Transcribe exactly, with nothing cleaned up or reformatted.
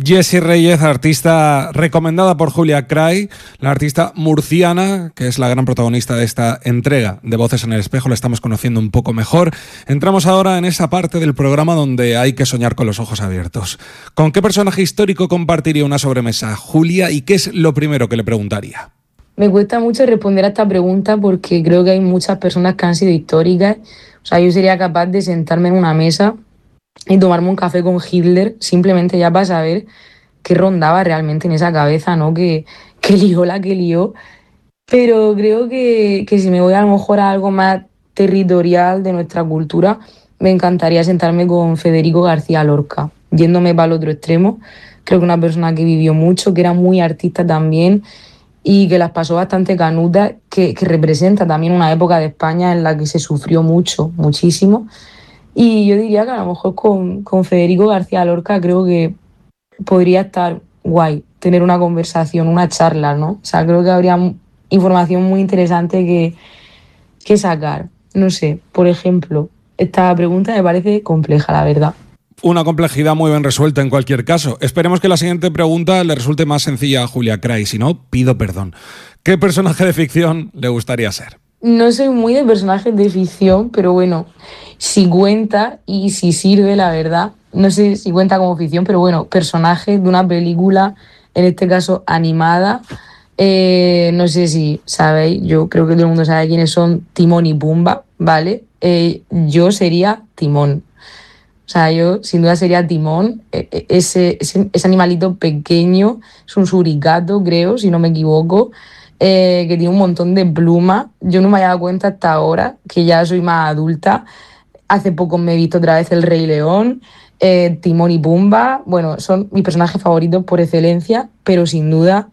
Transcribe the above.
Jessie Reyez, artista recomendada por Julia Cray, la artista murciana, que es la gran protagonista de esta entrega de Voces en el Espejo. La estamos conociendo un poco mejor. Entramos ahora en esa parte del programa donde hay que soñar con los ojos abiertos. ¿Con qué personaje histórico compartiría una sobremesa Julia y qué es lo primero que le preguntaría? Me cuesta mucho responder a esta pregunta porque creo que hay muchas personas que han sido históricas. O sea, yo sería capaz de sentarme en una mesa y tomarme un café con Hitler simplemente ya para saber qué rondaba realmente en esa cabeza, ¿no? Que, que lió la que lió. Pero creo que, que si me voy a lo mejor a algo más territorial de nuestra cultura, me encantaría sentarme con Federico García Lorca, yéndome para el otro extremo. Creo que una persona que vivió mucho, que era muy artista también y que las pasó bastante canutas, que, que representa también una época de España en la que se sufrió mucho, muchísimo. Y yo diría que a lo mejor con, con Federico García Lorca creo que podría estar guay tener una conversación, una charla, ¿no? O sea, creo que habría información muy interesante que, que sacar. No sé, por ejemplo, esta pregunta me parece compleja, la verdad. Una complejidad muy bien resuelta en cualquier caso. Esperemos que la siguiente pregunta le resulte más sencilla a Julia Cray. Si no, pido perdón. ¿Qué personaje de ficción le gustaría ser? No soy muy de personajes de ficción, pero bueno, si cuenta y si sirve, la verdad. No sé si cuenta como ficción, pero bueno, personajes de una película, en este caso animada. Eh, no sé si sabéis, yo creo que todo el mundo sabe quiénes son Timón y Pumba, ¿vale? Eh, yo sería Timón. O sea, yo sin duda sería Timón, ese, ese, ese animalito pequeño, es un suricato, creo, si no me equivoco, eh, que tiene un montón de plumas. Yo no me había dado cuenta hasta ahora, que ya soy más adulta. Hace poco me he visto otra vez El Rey León, eh, Timón y Pumba. Bueno, son mis personajes favoritos por excelencia, pero sin duda